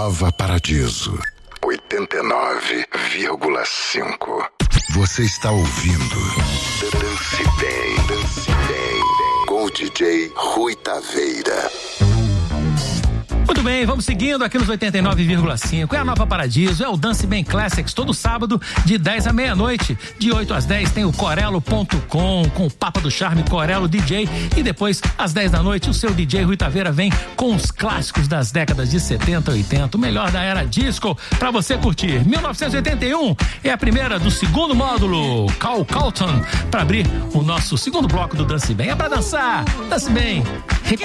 Nova Paradiso 89,5. Você está ouvindo Dance Bem, com o DJ Rui Taveira. Muito bem, vamos seguindo aqui nos 89,5. É a Nova Paradiso, é o Dance Bem Classics, todo sábado de 10 à meia-noite. De 8 às 10 tem o Corelo.com, com o Papa do Charme, Corelo DJ. E depois, às 10 da noite, o seu DJ Rui Taveira vem com os clássicos das décadas de 70 e 80, o melhor da era disco, pra você curtir. 1981 é a primeira do segundo módulo, Cal Calton, pra abrir o nosso segundo bloco do Dance Bem. É pra dançar, Dance Bem.